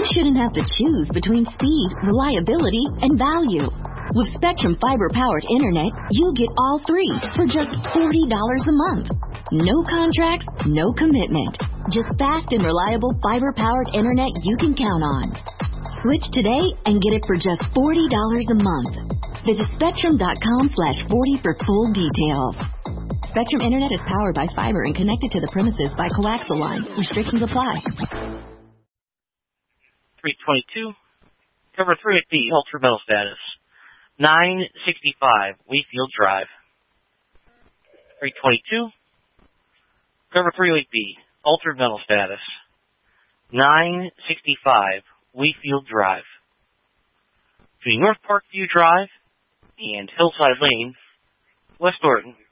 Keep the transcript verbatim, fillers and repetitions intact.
shouldn't have to choose between speed, reliability, and value. With Spectrum fiber-powered internet, you get all three for just forty dollars a month. No contracts, no commitment. Just fast and reliable fiber-powered internet you can count on. Switch today and get it for just forty dollars a month. Visit spectrum.com slash 40 for full details. Spectrum Internet is powered by fiber and connected to the premises by coaxial lines. Restrictions apply. three twenty-two. Cover three at B, ultra metal status. nine sixty-five, Wheatfield Drive. three twenty-two. Cover three at B, ultra metal status. nine sixty-five, Wheatfield Drive. Between North Parkview Drive and Hillside Lane, West Norton.